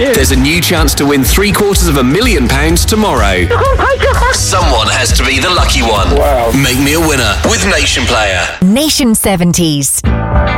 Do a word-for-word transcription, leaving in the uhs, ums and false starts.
you. There's a new chance to win three quarters of a million pounds tomorrow. Someone has to be the lucky one. Wow. Make me a winner with Nation Player. Nation seventies.